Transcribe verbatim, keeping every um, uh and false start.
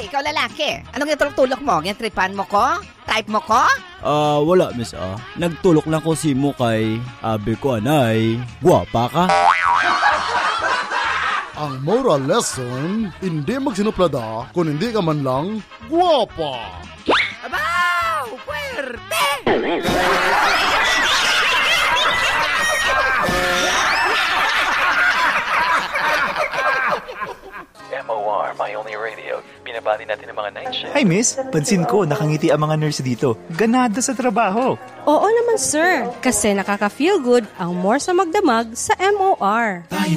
ikaw lalaki. Anong itulok-tulok mo? Gintripan mo ko? Type mo ko? Ah, uh, wala, miss ah. Nagtulok lang ko si mo kay abi ko anay. Guwapa ka. Ang moral lesson, hindi magsinuplada kung hindi ka man lang guwapa. Abaw! Puwerte! M O R, My Only Radio. Binabati natin ang mga night shift. Hi miss, pansin ko nakangiti ang mga nurse dito. Ganado sa trabaho. Oo naman sir, kasi nakaka-feel good ang more sa magdamag sa M O R.